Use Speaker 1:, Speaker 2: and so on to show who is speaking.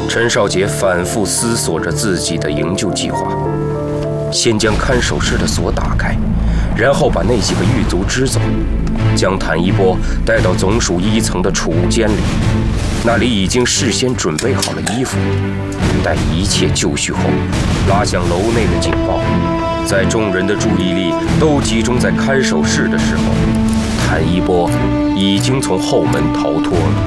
Speaker 1: 陈少杰反复思索着自己的营救计划，先将看守室的锁打开，然后把那几个狱卒支走，将谭一波带到总署1层的储物间里，那里已经事先准备好了衣服。待一切就绪后，拉响楼内的警报。在众人的注意力都集中在看守室的时候，谭一波已经从后门逃脱了。